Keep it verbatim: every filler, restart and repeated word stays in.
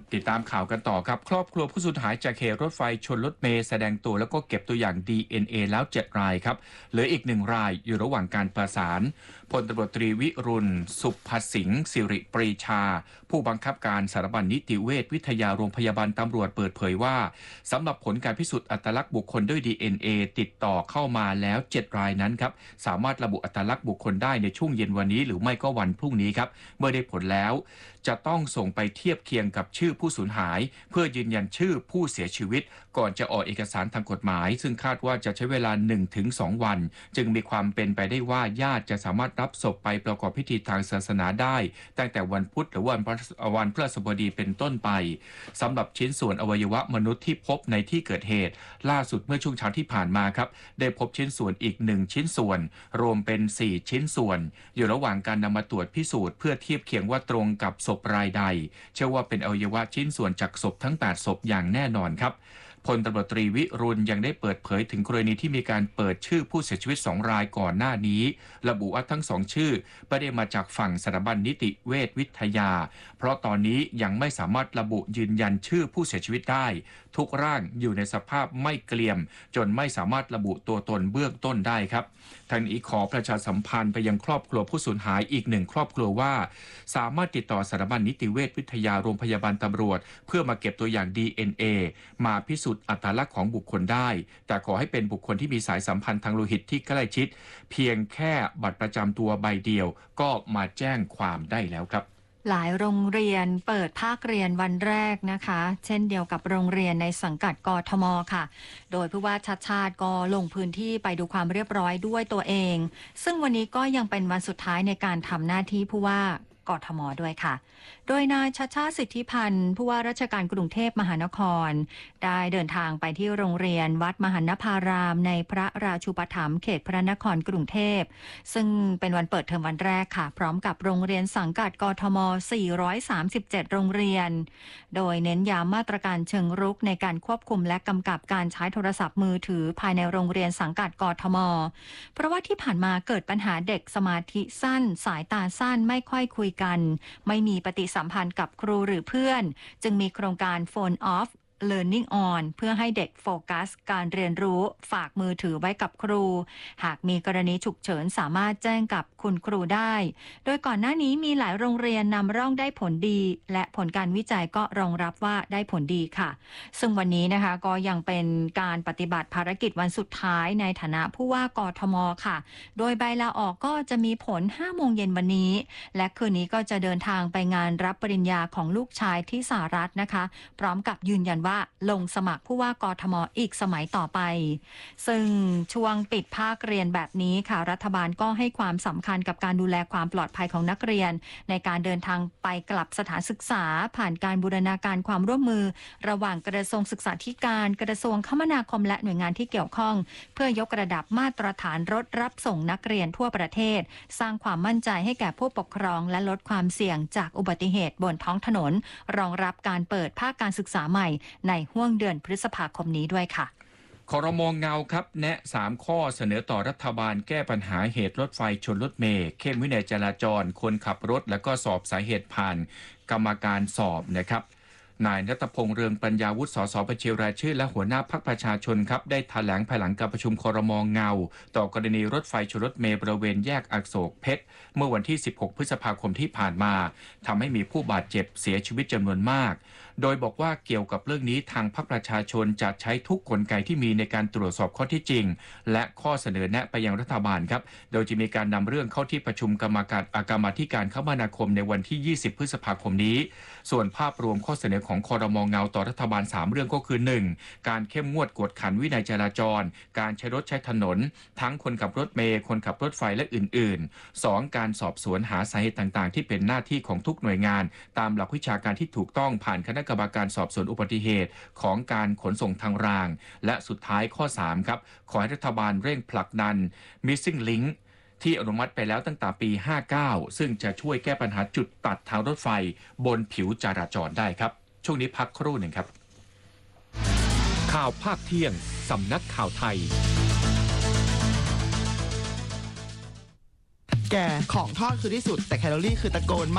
ติดตามข่าวกันต่อครับครอบครัวผู้สูญหายจากเหตุรถไฟชนรถเมล์แสดงตัวแล้วก็เก็บตัวอย่าง ดี เอ็น เอ แล้วเจ็ดรายครับเหลืออีกหนึ่งรายอยู่ระหว่างการประสานพลตำรวจตรีวิรุณสุภสิงห์สิริปรีชาผู้บังคับการสถาบันนิติเวชวิทยาโรงพยาบาลตำรวจเปิดเผยว่าสำหรับผลการพิสูจน์อัตลักษณ์บุคคลด้วย ดี เอ็น เอ ติดต่อเข้ามาแล้วเจ็ดรายนั้นครับสามารถระบุอัตลักษณ์บุคคลได้ในช่วงเย็นวันนี้หรือไม่ก็วันพรุ่งนี้ครับเมื่อได้ผลแล้วจะต้องส่งไปเทียบเคียงกับชื่อผู้สูญหายเพื่อยืนยันชื่อผู้เสียชีวิตก่อนจะออกเอกสารทางกฎหมายซึ่งคาดว่าจะใช้เวลา หนึ่งถึงสอง วันจึงมีความเป็นไปได้ว่าญาติจะสามารถรับศพไปประกอบพิธีทางศาสนาได้ตั้งแต่วันพุธหรือวันวันพฤหัสบดีเป็นต้นไปสำหรับชิ้นส่วนอวัยวะมนุษย์ที่พบในที่เกิดเหตุล่าสุดเมื่อช่วงเช้าที่ผ่านมาครับได้พบชิ้นส่วนอีกหนึ่งชิ้นส่วนรวมเป็นสี่ชิ้นส่วนอยู่ระหว่างการนำมาตรวจพิสูจน์เพื่อเทียบเคียงว่าตรงกับศพรายใดเชื่อว่าเป็นอวัยวะชิ้นส่วนจากศพทั้งแปดศพอย่างแน่นอนครับพลตำรวจตรีวิรุณยังได้เปิดเผยถึงกรณีที่มีการเปิดชื่อผู้เสียชีวิตสองรายก่อนหน้านี้ระบุว่าทั้งสองชื่อไม่ได้มาจากฝั่งสถาบันนิติเวชวิทยาเพราะตอนนี้ยังไม่สามารถระบุยืนยันชื่อผู้เสียชีวิตได้ทุกร่างอยู่ในสภาพไม่เกลี่ยมจนไม่สามารถระบุตัวตนเบื้องต้นได้ครับทางนี้ขอประชาสัมพันธ์ไปยังครอบครัวผู้สูญหายอีกหนึ่งครอบครัวว่าสามารถติดต่อสถาบันนิติเวชวิทยาโรงพยาบาลตำรวจเพื่อมาเก็บตัวอย่าง ดี เอ็น เอ มาพิสูจน์อัตลักษณ์ของบุคคลได้แต่ขอให้เป็นบุคคลที่มีสายสัมพันธ์ทางโลหิตที่ใกล้ชิดเพียงแค่บัตรประจำตัวใบเดียวก็มาแจ้งความได้แล้วครับหลายโรงเรียนเปิดภาคเรียนวันแรกนะคะเช่นเดียวกับโรงเรียนในสังกัดกทม.ค่ะโดยผู้ว่าชัดชาติก็ลงพื้นที่ไปดูความเรียบร้อยด้วยตัวเองซึ่งวันนี้ก็ยังเป็นวันสุดท้ายในการทำหน้าที่ผู้ว่ากทม.ด้วยค่ะโดยนายชัชชาติสิทธิพันธ์ผู้ว่าราชการกรุงเทพมหานครได้เดินทางไปที่โรงเรียนวัดมหันนภารามในพระราชูปถัมภ์เขตพระนครกรุงเทพซึ่งเป็นวันเปิดเทอมวันแรกค่ะพร้อมกับโรงเรียนสังกัดกทม สี่ร้อยสามสิบเจ็ด โรงเรียนโดยเน้นย้ำมาตรการเชิงรุกในการควบคุมและกำกับการใช้โทรศัพท์มือถือภายในโรงเรียนสังกัดกทมเพราะว่าที่ผ่านมาเกิดปัญหาเด็กสมาธิสั้นสายตาสั้นไม่ค่อยคุยกันไม่มีปฏิสัมพันธ์กับครูหรือเพื่อนจึงมีโครงการ Phone Off Learning On เพื่อให้เด็กโฟกัสการเรียนรู้ฝากมือถือไว้กับครูหากมีกรณีฉุกเฉินสามารถแจ้งกับคุณครูได้โดยก่อนหน้านี้มีหลายโรงเรียนนำร่องได้ผลดีและผลการวิจัยก็รองรับว่าได้ผลดีค่ะซึ่งวันนี้นะคะก็ยังเป็นการปฏิบัติภารกิจวันสุดท้ายในฐานะผู้ว่ากทม.ค่ะโดยใบลาออกก็จะมีผล ห้าโมงเย็นวันนี้และคืนนี้ก็จะเดินทางไปงานรับปริญญาของลูกชายที่สหรัฐนะคะพร้อมกับยืนยันว่าลงสมัครผู้ว่ากทม.อีกสมัยต่อไปซึ่งช่วงปิดภาคเรียนแบบนี้ค่ะรัฐบาลก็ให้ความสำคัญกับการดูแลความปลอดภัยของนักเรียนในการเดินทางไปกลับสถานศึกษาผ่านการบูรณาการความร่วมมือระหว่างกระทรวงศึกษาธิการกระทรวงคมนาคมและหน่วยงานที่เกี่ยวข้องเพื่อยกระดับมาตรฐานรถรับส่งนักเรียนทั่วประเทศสร้างความมั่นใจให้แก่ผู้ปกครองและลดความเสี่ยงจากอุบัติเหตุบนท้องถนนรองรับการเปิดภาคการศึกษาใหม่ในห่วงเดือนพฤษภาคมนี้ด้วยค่ะครม.เงาครับแนะสามข้อเสนอต่อรัฐบาลแก้ปัญหาเหตุรถไฟชนรถเมล์เข้มวินัยจราจรคนขับรถและก็สอบสาเหตุผ่านกรรมการสอบนะครับนายณัฐพงษ์เรืองปัญญาวุฒิสสบัญชีรายชื่อและหัวหน้าพรรคประชาชนครับได้แถลงภายหลังการประชุมครม.เงาต่อกรณีรถไฟชนรถเมล์บริเวณแยกอโศกเพชรเมื่อวันที่สิบหกพฤษภาคมที่ผ่านมาทำให้มีผู้บาดเจ็บเสียชีวิตจำนวนมากโดยบอกว่าเกี่ยวกับเรื่องนี้ทางพรรคประชาชนจะใช้ทุกกลไกที่มีในการตรวจสอบข้อที่จริงและข้อเสนอแนะไปยังรัฐบาลครับโดยจะมีการนำเรื่องเข้าที่ประชุมกรรมการกรรมาธิการคมนาคมในวันที่ยี่สิบพฤษภาคมนี้ส่วนภาพรวมข้อเสนอของครม.เงาต่อรัฐบาลสามเรื่องก็คือ หนึ่ง การเข้มงวดกวดขันวินัยจราจรการใช้รถใช้ถนนทั้งคนขับรถเมล์คนขับรถไฟและอื่นๆ สอง การสอบสวนหาสาเหตุต่างๆที่เป็นหน้าที่ของทุกหน่วยงานตามหลักวิชาการที่ถูกต้องผ่านคณะกรรมการสอบสวนอุบัติเหตุของการขนส่งทางรางและสุดท้ายข้อสามครับขอให้รัฐบาลเร่งผลักดัน Missing Link ที่อนุมัติไปแล้วตั้งแต่ปีห้าเก้าซึ่งจะช่วยแก้ปัญหาจุดตัดทางรถไฟบนผิวจราจรได้ครับช่วงนี้พักครู่หนึ่งครับข่าวภาคเที่ยงสำนักข่าวไทยแกของทอดคือที่สุดแต่แคลอรี่คือตะโกน